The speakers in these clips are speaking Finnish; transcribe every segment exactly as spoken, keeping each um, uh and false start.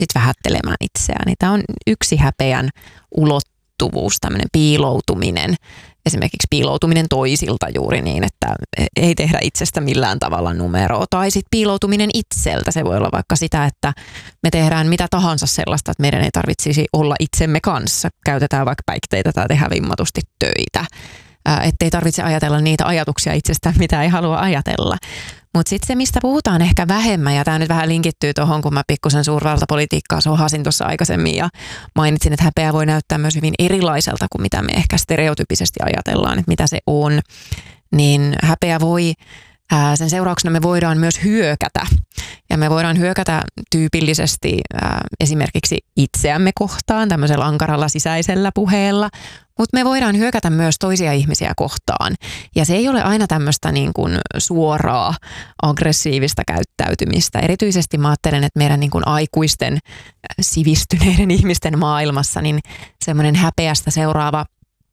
sit vähättelemään itseään. Niin tämä on yksi häpeän ulottuvuus, tämmöinen piiloutuminen. Esimerkiksi piiloutuminen toisilta juuri niin, että ei tehdä itsestä millään tavalla numeroa. Tai sitten piiloutuminen itseltä. Se voi olla vaikka sitä, että me tehdään mitä tahansa sellaista, että meidän ei tarvitsisi olla itsemme kanssa. Käytetään vaikka päihteitä tai tehdään vimmatusti töitä. Että ei tarvitse ajatella niitä ajatuksia itsestään, mitä ei halua ajatella. Mutta sitten se, mistä puhutaan ehkä vähemmän, ja tämä nyt vähän linkittyy tuohon, kun mä pikkusen suurvaltapolitiikkaa sohasin tuossa aikaisemmin ja mainitsin, että häpeä voi näyttää myös hyvin erilaiselta kuin mitä me ehkä stereotypisesti ajatellaan, että mitä se on. Niin häpeä voi, ää, sen seurauksena me voidaan myös hyökätä. Ja me voidaan hyökätä tyypillisesti ää, esimerkiksi itseämme kohtaan tämmöisellä ankaralla sisäisellä puheella, mutta me voidaan hyökätä myös toisia ihmisiä kohtaan. Ja se ei ole aina tämmöistä niin kuin suoraa aggressiivista käyttäytymistä. Erityisesti mä ajattelen, että meidän niin kuin aikuisten sivistyneiden ihmisten maailmassa niin semmoinen häpeästä seuraava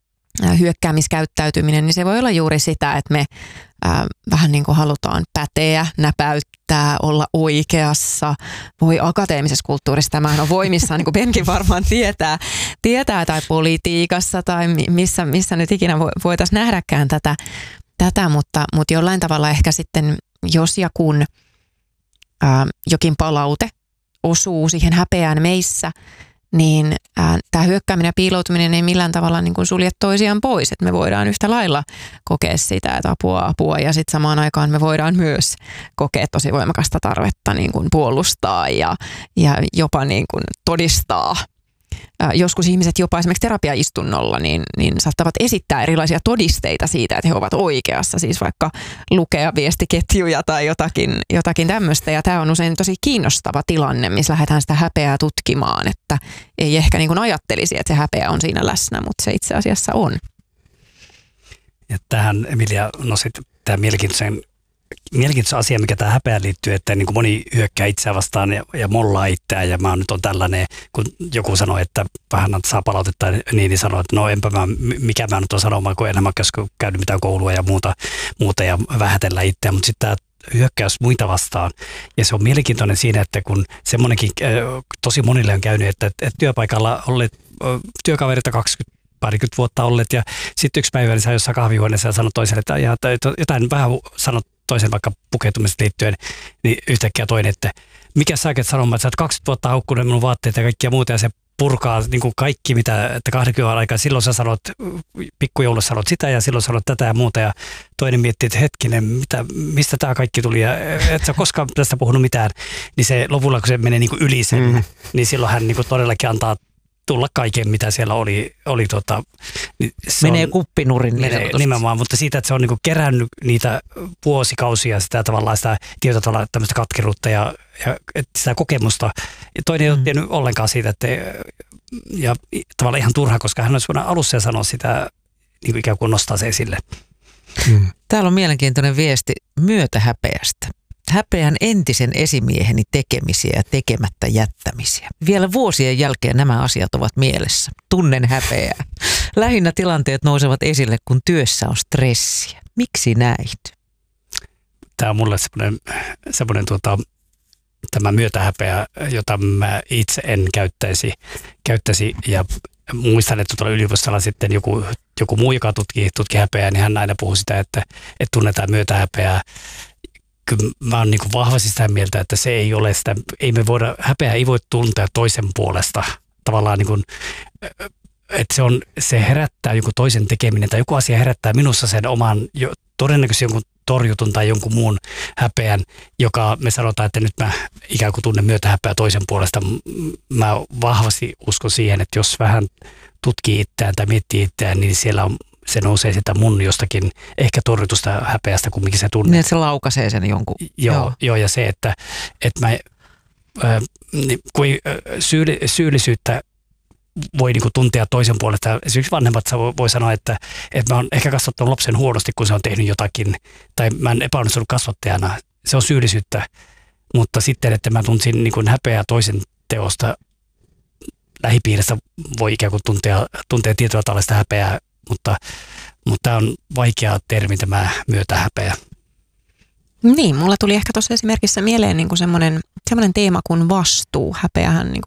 hyökkäämiskäyttäytyminen, niin se voi olla juuri sitä, että me äh, vähän niin kuin halutaan päteä, näpäyttää, olla oikeassa. Voi akateemisessa kulttuurissa tämähän on voimissaan, niin kuin Benkin varmaan tietää, tietää tai politiikassa tai missä, missä nyt ikinä voitaisiin nähdäkään tätä, tätä mutta, mutta jollain tavalla ehkä sitten, jos ja kun äh, jokin palaute osuu siihen häpeään meissä, niin tämä hyökkääminen ja piiloutuminen ei millään tavalla niin kuin sulje toisiaan pois. Että me voidaan yhtä lailla kokea sitä, että apua, apua ja sitten samaan aikaan me voidaan myös kokea tosi voimakasta tarvetta niin kuin puolustaa ja, ja jopa niin kuin todistaa. Joskus ihmiset jopa esimerkiksi terapiaistunnolla niin, niin saattavat esittää erilaisia todisteita siitä, että he ovat oikeassa, siis vaikka lukea viestiketjuja tai jotakin, jotakin tämmöistä. Ja tämä on usein tosi kiinnostava tilanne, missä lähdetään sitä häpeää tutkimaan, että ei ehkä niin kuin ajattelisi, että se häpeä on siinä läsnä, mutta se itse asiassa on. Ja tähän Emilia nostit tämän mielenkiintoisen Mielenkiintoinen asia, mikä tämä häpeään liittyy, että niin kuin moni hyökkää itseään vastaan ja, ja mollaa itseään ja mä nyt on tällainen, kun joku sanoo, että vähän saa palautetta, niin, niin sanoo, että no enpä mä, mikä mä nyt on sanomaan, kun enemmän käynyt mitään koulua ja muuta, muuta ja vähätellä itseään, mutta sitten tämä hyökkäys muita vastaan. Ja se on mielenkiintoinen siinä, että kun semmoinenkin tosi monille on käynyt, että, että työpaikalla olleet työkaverit kaksikymmentä parikymmentä vuotta olleet ja sitten yksi päivä niin sä jossain kahvihuoneessa ja sanot toiselle, että jotain vähän sanot toisen vaikka pukeutumisesta liittyen, niin yhtäkkiä toinen, että mikä sä oikein sanomaan, että sä oot kaksikymmentä vuotta haukkunut minun vaatteita ja kaikkia muuta ja se purkaa niin kuin kaikki, mitä, että kahdenkymmenen aikaa silloin sä sanot, pikkujoulussa sanot sitä ja silloin sanot tätä ja muuta ja toinen miettii, että hetkinen, mitä, mistä tämä kaikki tuli ja et sä koskaan tästä puhunut mitään, niin se lopulla kun se menee niin kuin yli sen, mm. niin silloin hän niin kuin todellakin antaa tulla kaiken, mitä siellä oli. oli tota, niin menee on, kuppinurin. Menee nimenomaan, mutta siitä, että se on niinku kerännyt niitä vuosikausia sitä tavallaan sitä tietyllä tavalla tämmöistä katkeruutta ja, ja sitä kokemusta. Ja toinen ei mm. ole tiennyt ollenkaan siitä, että ja tavallaan ihan turha, koska hän olisi voinut alussa ja sanoa sitä, niin kuin ikään kuin nostaa se esille. Mm. Täällä on mielenkiintoinen viesti myötähäpeästä. Häpeän entisen esimieheni tekemisiä ja tekemättä jättämisiä. Vielä vuosien jälkeen nämä asiat ovat mielessä. Tunnen häpeää. Lähinnä tilanteet nousevat esille, kun työssä on stressiä. Miksi näin? Tämä on mulle semmoinen, semmoinen tuota, tämä myötähäpeä, jota mä itse en käyttäisi, käyttäisi ja muistan, että tuolla yliopistolla sitten joku, joku muu, joka tutki, tutki häpeää, niin hän aina puhuu sitä, että, että tunnetaan myötähäpeää. Kyllä mä oon niin kuin vahvasti sitä mieltä, että se ei ole sitä, ei me voida, häpeää ei voi tuntea toisen puolesta. Tavallaan niin kuin, että se, on, se herättää joku toisen tekeminen tai joku asia herättää minussa sen oman, jo, todennäköisesti jonkun torjutun tai jonkun muun häpeän, joka me sanotaan, että nyt mä ikään kuin tunnen myötähäpeää toisen puolesta. Mä vahvasti uskon siihen, että jos vähän tutkii itseään tai miettii itseään, niin siellä on se nousee sitä mun jostakin ehkä torjutusta häpeästä, kumminkin se tunne. Niin, että se laukaisee sen jonkun. Joo, joo. joo ja se, että, että mä, äh, kun syyli, syyllisyyttä voi niin kuin tuntea toisen puolesta. Esimerkiksi vanhemmat voi sanoa, että, että mä oon ehkä kasvattanut lapsen huonosti, kun se on tehnyt jotakin, tai mä en epäonnistunut kasvattajana. Se on syyllisyyttä, mutta sitten, että mä tunsin niin kuin häpeää toisen teosta lähipiirissä voi ikään kuin tuntea, tuntea tietyllä tavalla sitä häpeää, mutta, mutta tämä on vaikea termi tämä myötähäpeä. Niin, mulla tuli ehkä tuossa esimerkissä mieleen niin kuin semmoinen, semmoinen teema kuin vastuu. Häpeähän niin kuin